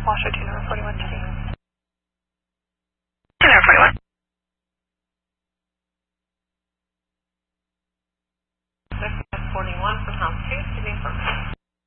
Washoe 2, number 41 today. Number 41. Next 41 from house 2 to the affirmative.